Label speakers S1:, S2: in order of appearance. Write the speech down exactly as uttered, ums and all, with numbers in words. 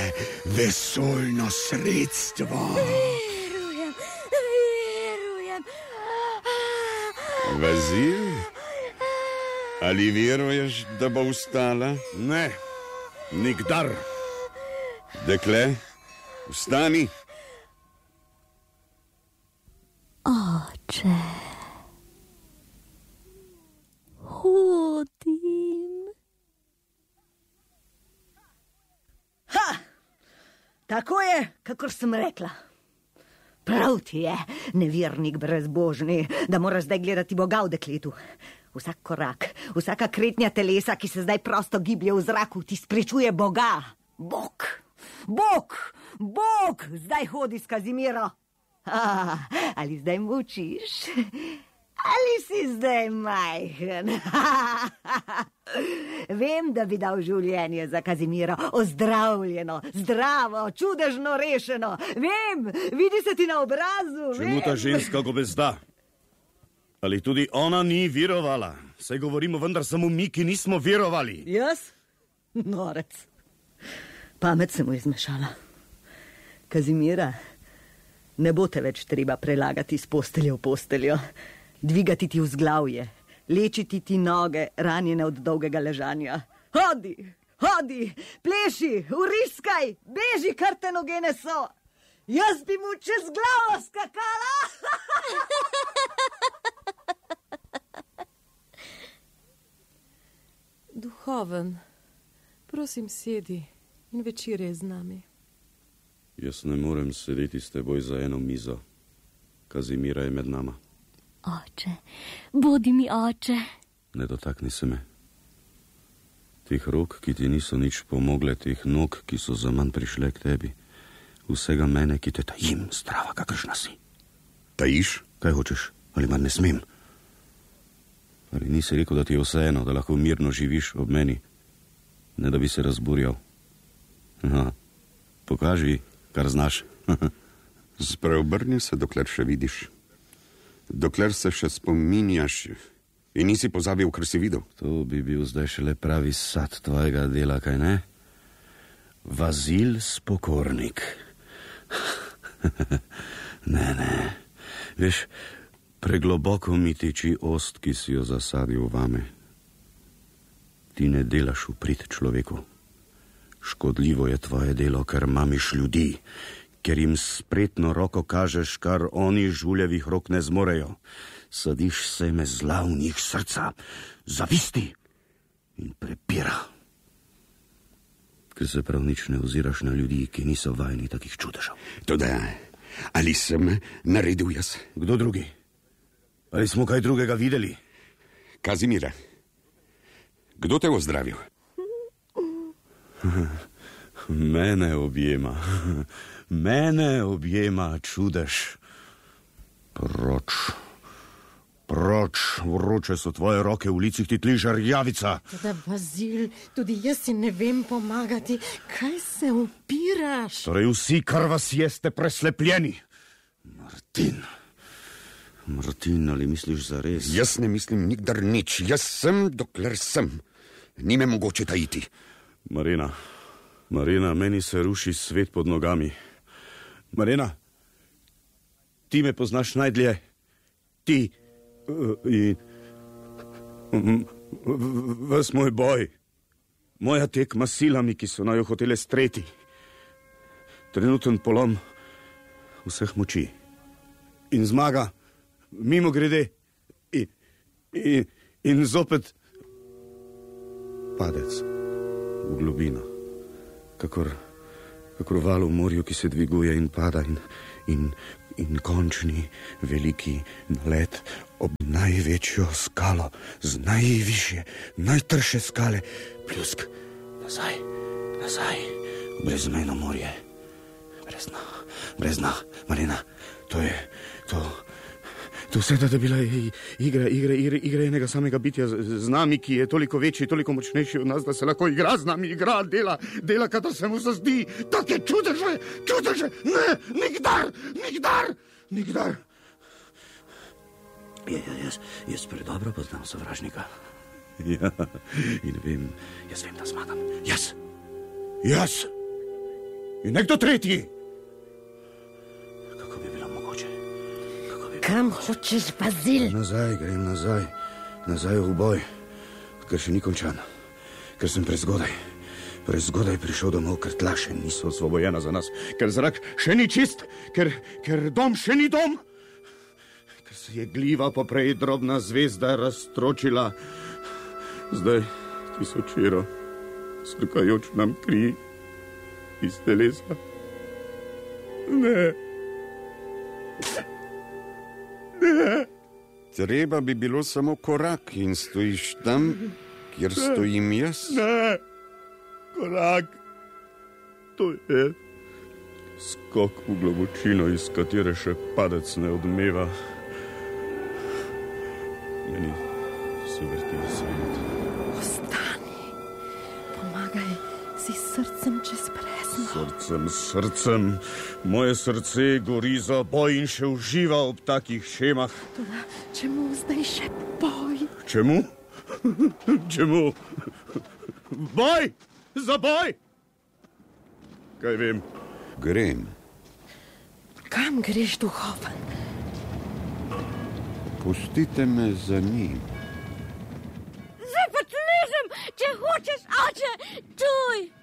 S1: vesoljno sredstvo.
S2: Verujem, verujem.
S1: Vazil? Ali veruješ, da bo vstala?
S3: Ne, nikdar.
S1: Dekle, vstani.
S2: Oče, hodim.
S4: Ha! Tako je, kakor sem rekla. Prav ti je, nevernik brezbožni, da moraš zdaj gledati Boga v dekletu. Vsak korak, vsaka kretnja telesa, ki se zdaj prosto giblje v zraku, ti spričuje Boga. Bog, Bog, Bog, zdaj hodi s Kazimiro. Ah, ali zdaj mučiš? Ali si zdaj majhen? Vem, da bi dal življenje za Kazimiro, ozdravljeno, zdravo, čudežno rešeno. Vem, vidi se ti na obrazu.
S3: Čemu ta ženska gobezda? Ali tudi ona ni verovala? Saj govorimo vendar samo mi, ki nismo verovali.
S4: Jaz? Norec. Pamet se mu izmešala. Kazimira, ne bo te več treba prelagati z posteljo v posteljo, dvigati ti vzglavje, lečiti ti noge, ranjene od dolgega ležanja. Hodi, hodi, pleši, uriskaj, beži, kar te noge ne so. Jaz bi mu čez glavo skakala.
S5: Duhoven, prosim sedi in večer je z nami.
S3: Jaz ne morem sedeti s teboj za eno mizo. Kazimira je med nama.
S2: Oče, bodi mi oče.
S3: Ne dotakni se me. Teh rok, ki ti niso nič pomogle, teh nog, ki so za manj prišle k tebi. Vsega mene, ki te tajim, zdrava, kakršna si.
S1: Tajiš?
S3: Kaj hočeš? Ali manj ne smem? Ali nisi rekel, da ti je vseeno, da lahko mirno živiš ob meni? Ne, da bi se razburjal. Aha, pokaži, kar znaš.
S1: Spreobrni se, dokler še vidiš. Dokler se še spominjaš in nisi pozabil, kar si videl.
S3: To bi bil zdaj šele pravi sad tvojega dela, kaj ne? Vazil spokornik. Ne, ne. Veš, pregloboko mi teči ost, ki si jo zasadil vame. Ti ne delaš v prid človeku. Škodljivo je tvoje delo, ker mamiš ljudi, ker jim spretno roko kažeš, kar oni žuljevih rok ne zmorejo. Sadiš seme zla v njih srca, zavisti in prepira. Ker se prav nič ne oziraš na ljudi, ki niso vajni takih čudežev.
S1: Toda, ali sem naredil jaz?
S3: Kdo drugi? Ali smo kaj drugega videli?
S1: Kazimira, kdo te ozdravil?
S3: Mene objema, mene objema čudež. Proč, proč, vroče so tvoje roke, v licih ti tli žarjavica.
S5: Toda, Vazil, tudi jaz si ne vem pomagati. Kaj se upiraš?
S3: Torej vsi, kar vas jeste, preslepljeni. Martin, Martin, ali misliš zares?
S1: Jaz ne mislim nikdar nič, jaz sem, dokler sem. Ni me mogoče tajiti.
S3: Marina, Marina, meni se ruši svet pod nogami. Marina, ti me poznaš najdlje. Ti uh, in um, ves moj boj. Moja tekma s silami, ki so naju hotele streti. Trenuten polom vseh moči. In zmaga, mimo grede. In, in, in zopet padec v globino, kakor, kakor val v morju, ki se dviguje in pada in, in, in končni veliki nalet ob največjo skalo, z najvišje, najtrše skale, pljusk, nazaj, nazaj, v brezmejno morje, brez dna, brez dna, Marina, to je, to... To vse da bila igra, igra, igra, igra enega samega bitja z, z nami, ki je toliko večji, toliko močnejši od nas, da se lahko igra z nami, igra, dela, dela, kada se mu zazdi. Take čudeže, čudeže, ne, nikdar, nikdar, nikdar. Ja, ja, jaz, jaz predobro poznam sovražnika. Ja, in vem, jaz vem, da zmagam. Jaz, jaz, in nekdo tretji. Kako bi bilo mogoče? Kako bi bilo
S5: Kam
S3: mogoče?
S5: hočeš, Bazil?
S3: Nazaj, grem nazaj, nazaj v boj, ker še ni končan, ker sem prezgodaj. Prezgodaj prišel domov, ker tla še niso osvobojena za nas, ker zrak še ni čist, ker, ker dom še ni dom, ker se je gliva poprej drobna zvezda razstročila. Zdaj tisočero, srkajoč nam kri iz telesa. Ne. Ne.
S1: Treba bi bilo samo korak in stojiš tam, kjer stojim jaz.
S3: Ne. Korak, to je skok v globočino, iz katere še padec ne odmeva. Meni se vrti svet.
S5: Ostani, pomagaj si srcem čez presno.
S3: Srcem, srcem, moje srce gori za boj in še uživa ob takih šemah.
S5: Toda čemu zdaj še boj?
S3: Čemu? Čemu? Boj! Za boj! Kaj vem?
S1: Grem.
S5: Kam greš, duhoven?
S1: Pustite me za njim.
S2: Zdaj pa tlezem, če hočeš, oče, čuj!